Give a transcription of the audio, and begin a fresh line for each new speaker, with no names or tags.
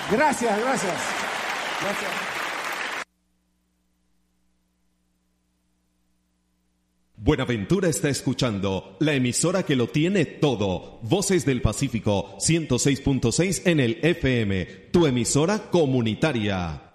Gracias.
Buenaventura está escuchando la emisora que lo tiene todo. Voces del Pacífico 106.6 en el FM, tu emisora comunitaria.